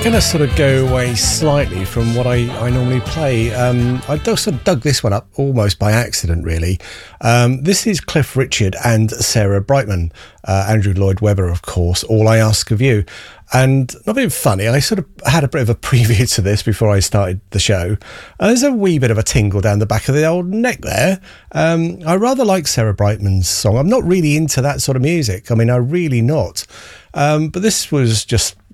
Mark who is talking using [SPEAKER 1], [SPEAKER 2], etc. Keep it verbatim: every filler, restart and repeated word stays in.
[SPEAKER 1] going to sort of go away slightly from what I, I normally play. Um, I sort of dug this one up almost by accident, really. Um, this is Cliff Richard and Sarah Brightman, uh, Andrew Lloyd Webber, of course, All I Ask of You. And not being funny, I sort of had a bit of a preview to this before I started the show. Uh, there's a wee bit of a tingle down the back of the old neck there. Um, I rather like Sarah Brightman's song. I'm not really into that sort of music. I mean, I'm really not. Um, but this was just